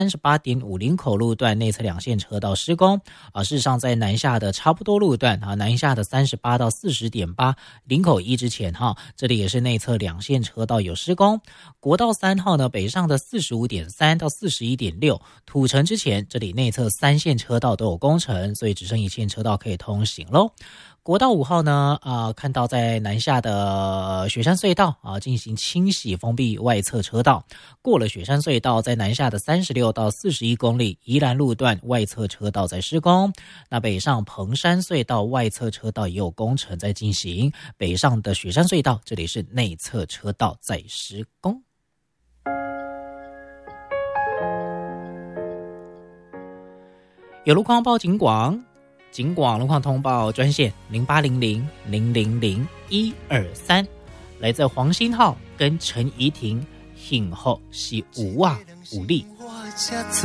38.5林口路段内侧2线车道施工事实上在南下的差不多路段南下的38到 40.8 林口一之前这里也是内侧2线车道有施工。国道3号呢北上的 45.3 到 41.6 土城之前，这里内侧3线车道都有工程，所以只剩1线车道可以通行咯。国道5号呢看到在南下的雪山隧道进行清洗封闭外侧车道，过了雪山隧道在南下的36到41公里宜兰路段外侧车道在施工。那北上彭山隧道外侧车道也有工程在进行，北上的雪山隧道这里是内侧车道在施工。有路况报警广路况通报专线0800000123，来自黄新浩跟陈怡婷，幸福是有力。